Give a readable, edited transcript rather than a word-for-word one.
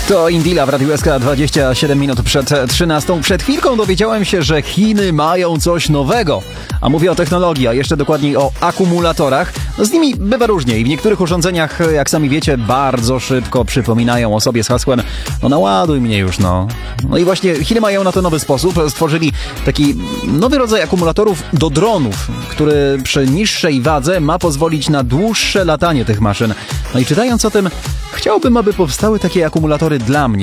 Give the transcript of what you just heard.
To Indila w Radiu SK 27 minut przed 13. Przed chwilką dowiedziałem się, że Chiny mają coś nowego. A mówię o technologii, a jeszcze dokładniej o akumulatorach. No z nimi bywa różnie i w niektórych urządzeniach, jak sami wiecie, bardzo szybko przypominają o sobie z hasłem no naładuj mnie już, no. No i właśnie Chiny mają na to nowy sposób. Stworzyli taki nowy rodzaj akumulatorów do dronów, który przy niższej wadze ma pozwolić na dłuższe latanie tych maszyn. No i czytając o tym, chciałbym, aby powstały takie akumulatory dla mnie.